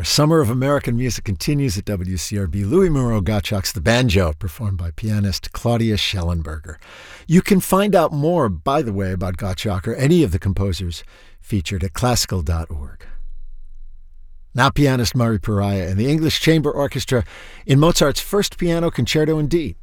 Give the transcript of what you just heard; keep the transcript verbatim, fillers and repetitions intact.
Our Summer of American Music continues at W C R B. Louis Moreau Gottschalk's The Banjo, performed by pianist Claudia Schellenberger. You can find out more, by the way, about Gottschalk or any of the composers featured at classical dot org. Now pianist Murray Pariah and the English Chamber Orchestra in Mozart's first piano concerto in D.